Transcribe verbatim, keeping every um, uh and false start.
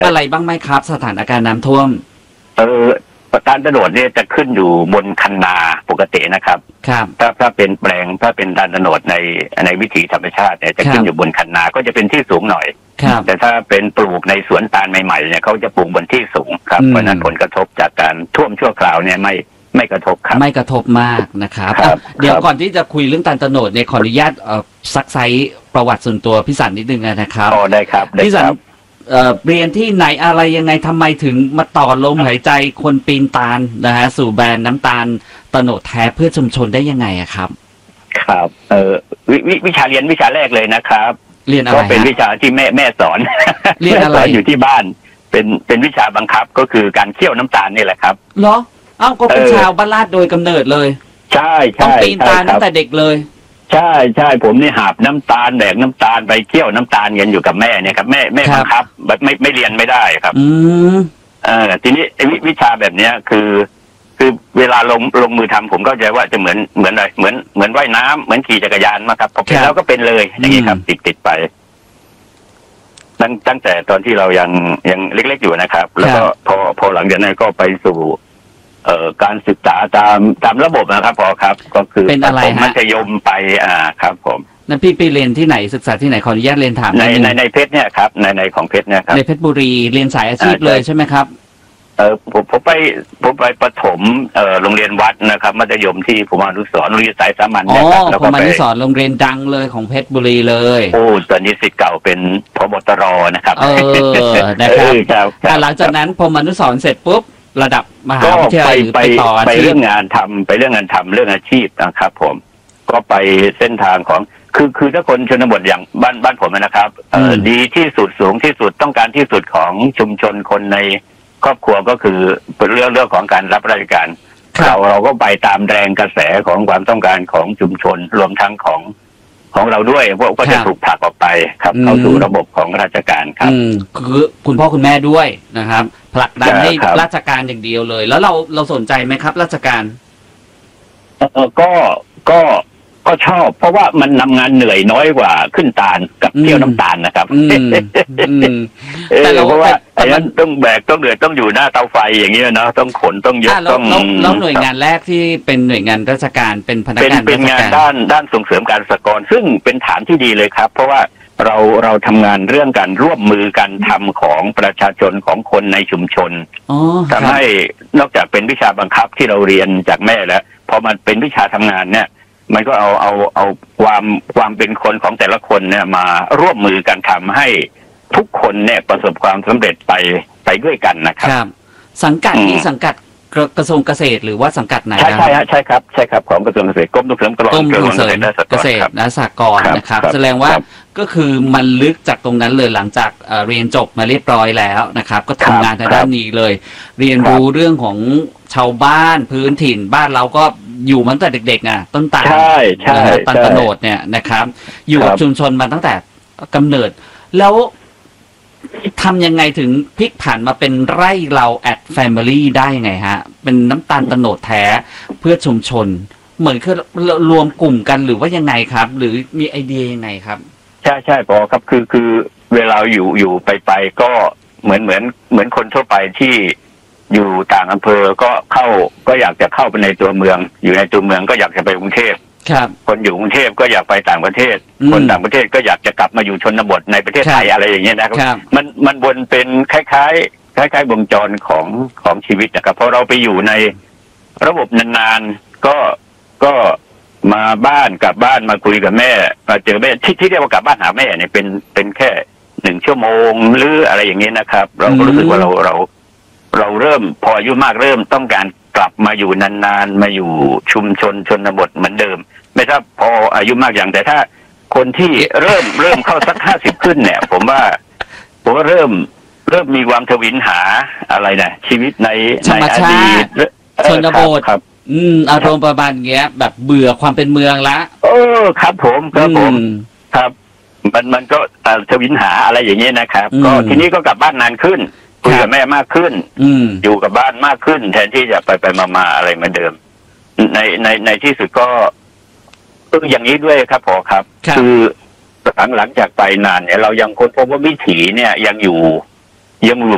อะไรบ้างไหมครับสถานการณ์น้ำท่วมเออประการถนนเนี่ยจะขึ้นอยู่บนคันนาปกตินะครับครับถ้าถ้าเป็นแปลงถ้าเป็นด้านถนนในในวิถีธรรมชาติเนี่ยจะขึ้นอยู่บนคันนาก็จะเป็นที่สูงหน่อยแต่ถ้าเป็นปลูกในสวนตาลใหม่ๆเนี่ยเขาจะปลูกบนที่สูงครับเพราะนั้นผลกระทบจากการท่วมชั่วคราวเนี่ยไม่ไม่กระทบครับไม่กระทบมากนะครับเดี๋ยวก่อนที่จะคุยเรื่องตาลโตนดเนี่ยขออนุญาตซักไซประวัติส่วนตัวพี่สันนิดนึงนะครับอ๋อได้ครับพี่สันเรียนที่ไหนอะไรยังไงทำไมถึงมาต่อลมหายใจคนปีนตาลนะฮะสู่แบรนด์น้ำตาลโตนดแท้เพื่อชุมชนได้ยังไงอะครับครับเออวววิชาเรียนวิชาแรกเลยนะครับเรียนอะไรก็เป็นวิชาที่แม่แม่สอนเรียนอะไรอยู่ที่บ้านเป็นเป็นวิชาบังคับก็คือการเคี่ยวน้ำตาลนี่แหละครับเหรออ้าวก็เป็นชาวบ้านลาดโดยกำเนิดเลยใช่ใช่ต้องปีนตาลตั้งแต่เด็กเลยใช่ใช่ผมนี่หาบน้ำตาลแบกน้ำตาลไปเคี่ยวน้ำตาลกันอยู่กับแม่เนี่ยครับแม่แม่บังคับแบบไม่ไม่เรียนไม่ได้ครับอืมเออทีนี้วิวิชาแบบเนี้ยคือคือเวลาลงลงมือทำผมเข้าใจว่าจะเหมือนเหมือนอะไรเหมือนเหมือนว่ายน้ำเหมือนขี่จักรยานมาครับพอเป็นแล้วก็เป็นเลยอย่างนี้ครับติดติดไปตั้งตั้งแต่ตอนที่เรายังยังเล็กๆอยู่นะครับแล้วก็พอพอหลังจากนั้นก็ไปสู่เอ่อการศึกษาตามตามระบบนะครับพอครับก็คือเป็นอะไรฮะมัธยมไปอ่าครับผมนั่นพี่ไปเรียนที่ไหนศึกษาที่ไหนขออนุญาตเรียนถามในในในเพชรเนี่ยครับในในของเพชรเนี่ยครับในเพชรบุรีเรียนสายอาชีพเลยใช่ไหมครับเออผมผมไปผมไปประถมเอ่อโรงเรียนวัดนะครับมัธยมที่ผมอนุสรณ์โรงเรียนสายสามัญเนี่ยครับแล้วก็ไปผมอนุสรณ์โรงเรียนดังเลยของเพชรบุรีเลยโอ้ตอนนี้ศิษย์เก่าเป็นพบตรนะครับเออนะครับหลังจากนั้นผมอนุสรณ์เสร็จปุ๊บระดับมหาวิทยาลัยไปต่อไปเรื่องงานทำไปเรื่องงานทำเรื่องอาชีพนะครับผมก็ไปเส้นทางของคือคือถ้าคนชนบทอย่างบ้านบ้านผมนะครับเอ่อดีที่สุดสูงที่สุดต้องการที่สุดของชุมชนคนในครอบครัวก็คือเป็นเรื่องเรื่องของการรับราชการเราเราก็ไปตามแรงกระแสของความต้องการของชุมชนรวมทั้งของของเราด้วยพวกก็จะถูกผลักออกไปครับเข้าสู่ระบบของราชการครับคือคุณพ่อคุณแม่ด้วยนะครับผลักดันให้ราชการอย่างเดียวเลยแล้วเราเราสนใจไหมครับราชการเออก็ก็ก็ชอบเพราะว่ามันนำงานเหนื่อยน้อยกว่าขึ้นตาลกับเที่ยวน้ำตาลนะครับแต่เพราะว่าไอ้นั้นต้องแบกต้องเดือดต้องอยู่หน้าเตาไฟอย่างเงี้ยเนาะต้องขนต้องยกต้องแล้วหน่วยงานแรกที่เป็นหน่วยงานราชการเป็นพนักงานเป็นงานด้านด้านส่งเสริมการสหกรณ์ซึ่งเป็นฐานที่ดีเลยครับเพราะว่าเราเราทำงานเรื่องการร่วมมือกันทำของประชาชนของคนในชุมชนทำให้นอกจากเป็นวิชาบังคับที่เราเรียนจากแม่แล้วพอมันเป็นวิชาทำงานเนี่ยมันก็เอาเอาเอาความความเป็นคนของแต่ละคนเนี่ยมาร่วมมือกันทำให้ทุกคนเนี่ยประสบความสำเร็จไปไปด้วยกันนะครับสังกัดนี้สังกัดกระทรวงเกษตรหรือว่าสังกัดไหนใช่ใช่ใช่ครับใช่ครับของกระทรวงเกษตรกรมส่งเสริมกรมส่งเสริมเกษตรและสหกรณ์นะครับแสดงว่าก็คือมันลึกจากตรงนั้นเลยหลังจากเรียนจบมาเรียบร้อยแล้วนะครับก็ทำงานทางด้านนี้เลย เรียนรู้เรื่องของชาวบ้านพื้นถิ่นบ้านเราก็อยู่มาตั้งแต่เด็กๆอ่ะต้นตาลตาลโตนดเนี่ยนะครับอยู่กับชุมชนมาตั้งแต่กำเนิดแล้วทำยังไงถึงพลิกผันมาเป็นไร่เราแอดแฟมิลี่ได้ยังไงฮะเป็นน้ำตาลโตนดแท้เพื่อชุมชนเหมือนคือรวมกลุ่มกันหรือว่ายังไงครับหรือมีไอเดียยังไงครับใช่ใช่พอครับคือคือเวลาอยู่อยู่ไปไปก็เหมือนเหมือนเหมือนคนทั่วไปที่อยู่ต่างอำเภอก็เข้าก็อยากจะเข้าไปในตัวเมืองอยู่ในตัวเมืองก็อยากจะไปกรุงเทพคนอยู่กรุงเทพก็อยากไปต่างประเทศคนต่างประเทศก็อยากจะกลับมาอยู่ชนบทในประเทศไทยอะไรอย่างเงี้ยนะครับมันมันวนเป็นคล้ายๆคล้ายๆวงจรของของชีวิตนะครับพอเราไปอยู่ในระบบนานๆก็ก็มาบ้านกลับบ้านมาคุยกับแม่มาเจอแม่ที่ที่เรียกว่ากลับบ้านหาแม่เนี่ยเป็นเป็นแค่หนึ่งชั่วโมงหรืออะไรอย่างเงี้ยนะครับเราก็รู้สึกว่าเราเราเราเริ่มพออายุมากเริ่มต้องการกลับมาอยู่นานๆมาอยู่ชุมชนชนบทเหมือนเดิมไม่ทราบพออายุมากอย่างแต่ถ้าคนที่เริ่มเริ่มเข้าสักห้าสิบขึ้นเนี่ยผมว่าผมว่าเริ่มเริ่มมีความทวินหาอะไรนะชีวิตในในอดีตชนบทครับอืมอารมณ์ประมาณเงี้ยแบบเบื่อความเป็นเมืองละเออครับผมครับผมครับมันมันก็ทวินหาอะไรอย่างเงี้ยนะครับก็ทีนี้ก็กลับบ้านนานขึ้นคุยกับแม่มากขึ้นอยู่กับบ้านมากขึ้นแทนที่จะไปไปมาๆอะไรเหมือนเดิมในในในที่สุดก็อย่างนี้ด้วยครับพอครับคือหลังหลังจากไปนานเนี่ยเรายังค้นพบว่าวิถีเนี่ยยังอยู่ยังอยู่